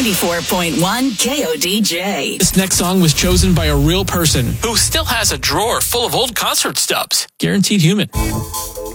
94.1 KODJ. This next song was chosen by a real person who still has a drawer full of old concert stubs. Guaranteed Human.